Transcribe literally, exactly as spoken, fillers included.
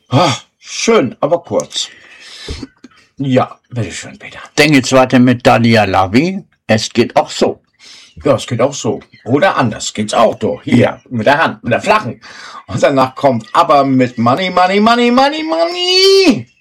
Ah, schön, aber kurz. Ja, bitteschön, Peter. Denke zweite mit Dalia Lavi. Es geht auch so. Ja, es geht auch so. Oder anders geht's auch doch. Hier, mit der Hand, mit der flachen. Und danach kommt aber mit Money, Money, Money, Money, Money.